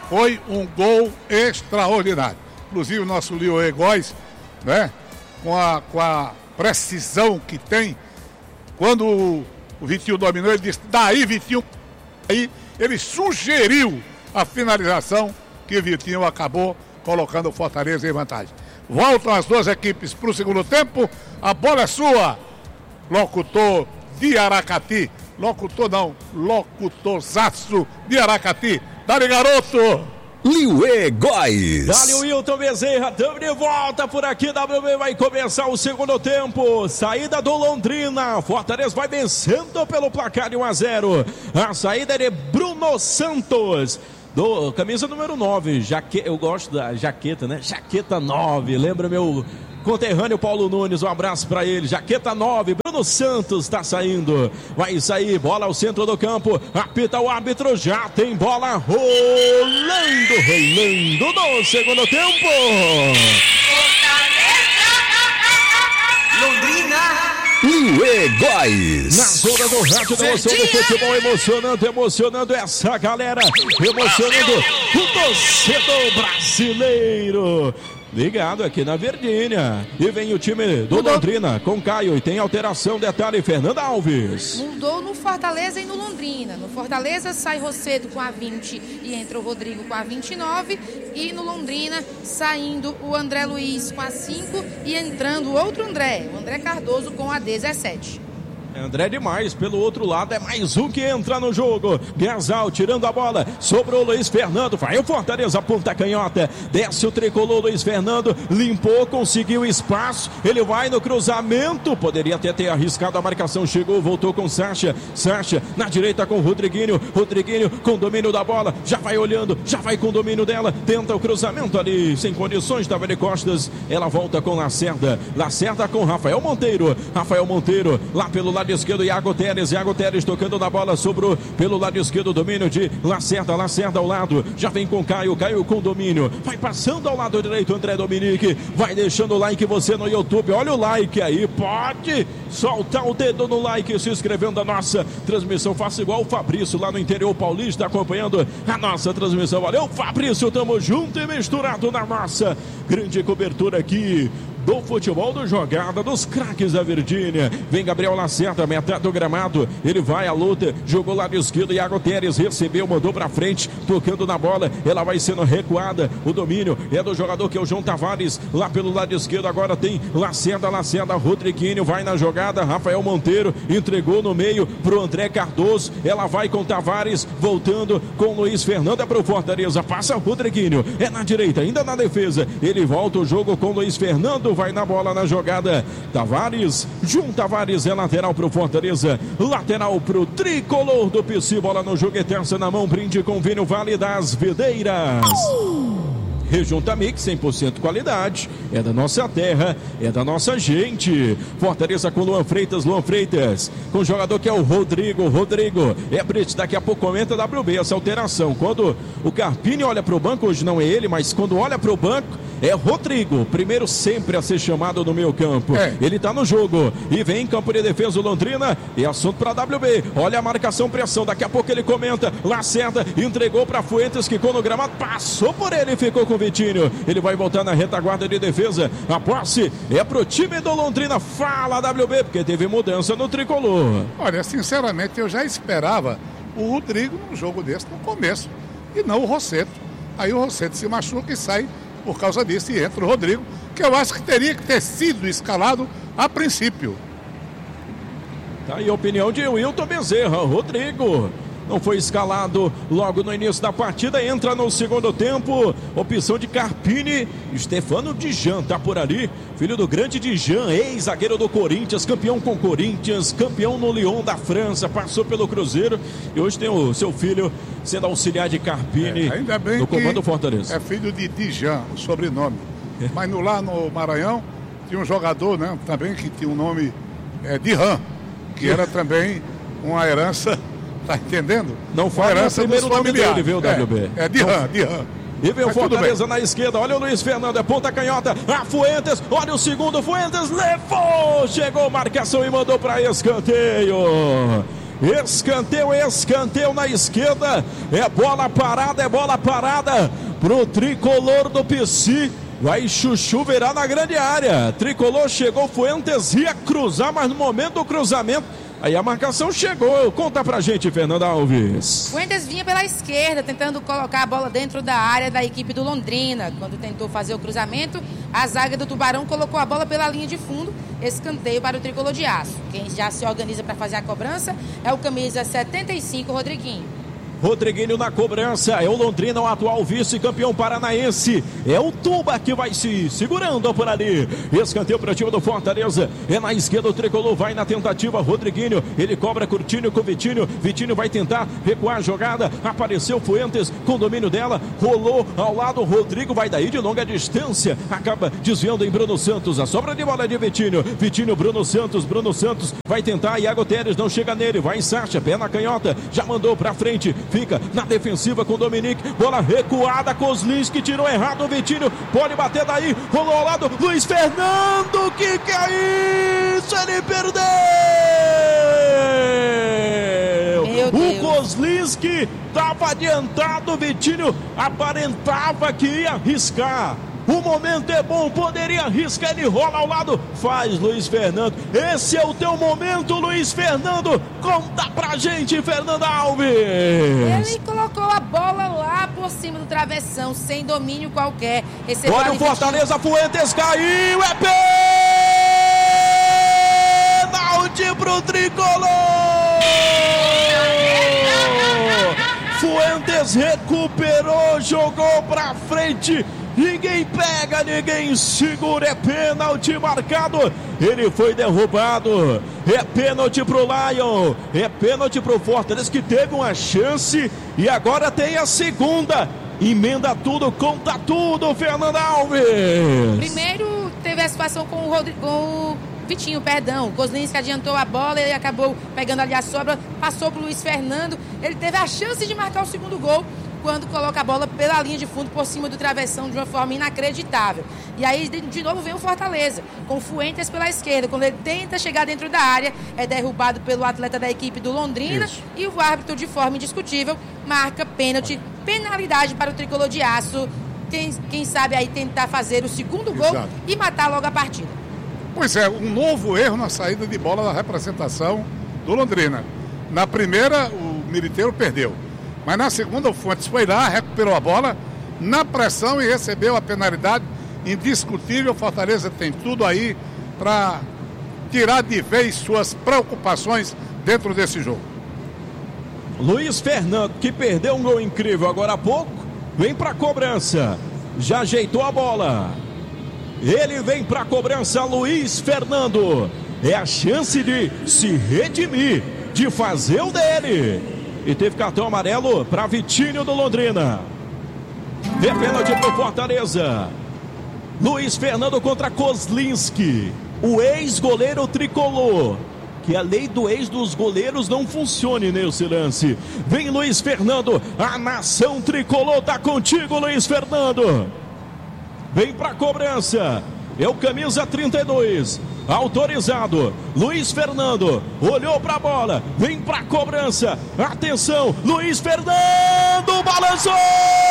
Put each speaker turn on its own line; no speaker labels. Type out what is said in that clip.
foi um gol extraordinário. Inclusive o nosso Lioê Góes, né? Com a precisão que tem, quando o Vitinho dominou, ele disse, daí Vitinho, aí ele sugeriu a finalização que o Vitinho acabou colocando o Fortaleza em vantagem. Voltam as duas equipes para o segundo tempo, a bola é sua, locutor de Aracati, locutorzaço de Aracati, dá-lhe garoto!
Lioê Góes.
Dá-lhe o Wilton Bezerra, estamos de volta por aqui, WB vai começar o segundo tempo, saída do Londrina, Fortaleza vai vencendo pelo placar de 1-0, a saída é de Bruno Santos, camisa número 9, eu gosto da jaqueta, né? Jaqueta 9, lembra meu conterrâneo Paulo Nunes, um abraço pra ele, jaqueta 9, Bruno Santos tá saindo, vai sair, bola ao centro do campo, apita o árbitro, já tem bola rolando no segundo tempo.
Londrina. Lioê Góes.
Na zona do rádio da emoção do futebol, emocionando essa galera, emocionando o torcedor brasileiro. Ligado aqui na Verdinha. E vem o time do Londrina com Caio. E tem alteração, detalhe, Fernanda Alves.
Mudou no Fortaleza e no Londrina. No Fortaleza sai Rosseto com a 20 e entra o Rodrigo com a 29. E no Londrina saindo o André Luiz com a 5 e entrando o outro André, o André Cardoso com a 17.
André demais, pelo outro lado é mais um que entra no jogo. Gasal tirando a bola, sobrou Luiz Fernando, vai o Fortaleza, ponta canhota, desce o tricolor Luiz Fernando, limpou, conseguiu espaço, ele vai no cruzamento, poderia até ter arriscado a marcação, chegou, voltou com Sacha na direita com Rodriguinho com domínio da bola, já vai olhando, já vai com domínio dela, tenta o cruzamento ali, sem condições, estava de costas, ela volta com Lacerda com Rafael Monteiro, lá pelo lado esquerdo, Iago Teres tocando na bola, sobrou pelo lado esquerdo, domínio de Lacerda ao lado, já vem com Caio com domínio, vai passando ao lado direito, André Dominique, vai deixando o like você no YouTube, olha o like aí, pode soltar o dedo no like, se inscrevendo na nossa transmissão, faça igual o Fabrício lá no interior paulista, acompanhando a nossa transmissão, valeu Fabrício, tamo junto e misturado na nossa grande cobertura aqui do futebol do Jogada dos craques da Virgínia. Vem Gabriel Lacerda, metade do gramado, ele vai à luta, jogou lado esquerdo, Iago Teres recebeu, mandou pra frente, tocando na bola, ela vai sendo recuada, o domínio é do jogador que é o João Tavares, lá pelo lado esquerdo, agora tem Lacerda, Rodriguinho, vai na jogada, Rafael Monteiro, entregou no meio pro André Cardoso, ela vai com Tavares, voltando com Luiz Fernando, é pro Fortaleza, passa o Rodriguinho, é na direita, ainda na defesa, ele volta o jogo com Luiz Fernando, vai na bola na jogada, João Tavares é lateral pro Fortaleza, lateral pro tricolor do PC, bola no jogo, é terça na mão, brinde com vinho Vale das Videiras. Rejunta Mix, 100% qualidade, é da nossa terra, é da nossa gente. Fortaleza com Luan Freitas, com o jogador que é o Rodrigo, é Brito, daqui a pouco comenta WB essa alteração, quando o Carpini olha pro banco, hoje não é ele, mas quando olha pro banco, é Rodrigo, primeiro sempre a ser chamado no meio campo, ele tá no jogo, e vem em campo de defesa o Londrina, e assunto pra WB, olha a marcação, pressão, daqui a pouco ele comenta, Lacerda, entregou pra Fuentes, ficou no gramado, passou por ele, ficou com o Vitinho, ele vai voltar na retaguarda de defesa, a posse é pro time do Londrina, fala WB, porque teve mudança no tricolor.
Olha, sinceramente eu já esperava o Rodrigo num jogo desse no começo, e não o Rosseto, aí o Rosseto se machuca e sai por causa disso, e entra o Rodrigo, que eu acho que teria que ter sido escalado a princípio.
Tá aí a opinião de Wilton Bezerra, Rodrigo não foi escalado logo no início da partida, entra no segundo tempo, opção de Carpini, Stefano Dijan tá por ali, filho do grande Dijan, ex-zagueiro do Corinthians, campeão com Corinthians, campeão no Lyon da França, passou pelo Cruzeiro e hoje tem o seu filho sendo auxiliar de Carpini
ainda bem
no comando Fortaleza.
É filho de Dijan, o sobrenome, mas lá no Maranhão tinha um jogador, né, também que tinha um nome Dijan, que era também uma herança. Tá entendendo?
Não foi o primeiro nome dele, viu, WB?
Dijan.
E vem o Fortaleza na esquerda, olha o Luiz Fernando, é ponta canhota, a Fuentes, olha o segundo, Fuentes levou, chegou marcação e mandou para escanteio. Escanteio na esquerda. É bola parada pro tricolor do PC. Vai Chuchu virar na grande área. Tricolor chegou, Fuentes ia cruzar, mas no momento do cruzamento, aí a marcação chegou. Conta pra gente, Fernanda Alves.
Fuentes vinha pela esquerda, tentando colocar a bola dentro da área da equipe do Londrina. Quando tentou fazer o cruzamento, a zaga do Tubarão colocou a bola pela linha de fundo. Escanteio para o tricolor de aço. Quem já se organiza para fazer a cobrança é o camisa 75, Rodriguinho.
Rodriguinho na cobrança, é o Londrina, o atual vice-campeão paranaense. É o Tuba que vai se segurando por ali. Escanteio para o time do Fortaleza. É na esquerda, o tricolor vai na tentativa. Rodriguinho, ele cobra Curtinho com Vitinho. Vitinho vai tentar recuar a jogada. Apareceu Fuentes com domínio dela. Rolou ao lado. Rodrigo vai daí de longa distância. Acaba desviando em Bruno Santos. A sobra de bola de Vitinho. Vitinho, Bruno Santos vai tentar. Iago Teres não chega nele. Vai em Sacha, pé na canhota. Já mandou para frente. Fica na defensiva com Dominique. Bola recuada, Kozlinski tirou errado o Vitinho. Pode bater daí. Rolou ao lado. Luiz Fernando. Que é isso? Ele perdeu. O Kozlinski estava adiantado. O Vitinho aparentava que ia arriscar. O momento é bom, poderia arriscar, ele rola ao lado, faz Luiz Fernando. Esse é o teu momento, Luiz Fernando. Conta pra gente, Fernanda Alves.
Ele colocou a bola lá por cima do travessão, sem domínio qualquer.
Olha o Fortaleza, Fuentes caiu, é pênalti pro tricolor. Fuentes recuperou, jogou pra frente. Ninguém pega, ninguém segura, é pênalti marcado. Ele foi derrubado. É pênalti pro Lion. É pênalti pro Fortaleza, que teve uma chance e agora tem a segunda. Emenda tudo, conta tudo, Fernanda Alves.
Primeiro teve a situação com o Vitinho, perdão. O Kozlinski adiantou a bola, ele acabou pegando ali a sobra, passou pro Luiz Fernando. Ele teve a chance de marcar o segundo gol quando coloca a bola pela linha de fundo por cima do travessão de uma forma inacreditável. E aí de novo vem o Fortaleza, com o Fuentes pela esquerda. Quando ele tenta chegar dentro da área, é derrubado pelo atleta da equipe do Londrina. Isso. E o árbitro, de forma indiscutível, marca pênalti, penalidade para o tricolor de aço. Quem sabe aí tentar fazer o segundo gol. Exato. E matar logo a partida.
Pois é, um novo erro na saída de bola da representação do Londrina. Na primeira, o Militeiro perdeu. Mas na segunda, o Fuentes foi lá, recuperou a bola na pressão e recebeu a penalidade indiscutível. Fortaleza tem tudo aí para tirar de vez suas preocupações dentro desse jogo.
Luiz Fernando, que perdeu um gol incrível agora há pouco, vem para a cobrança. Já ajeitou a bola. Ele vem para a cobrança, Luiz Fernando. É a chance de se redimir, de fazer o dele. E teve cartão amarelo para Vitinho do Londrina. É pênalti para o Fortaleza. Luiz Fernando contra Kozlinski, o ex-goleiro tricolor. Que a lei do ex dos goleiros não funcione nesse lance. Vem Luiz Fernando, a nação tricolor tá contigo, Luiz Fernando. Vem para a cobrança. É o camisa 32. Autorizado. Luiz Fernando olhou para a bola. Vem para a cobrança. Atenção. Luiz Fernando balançou.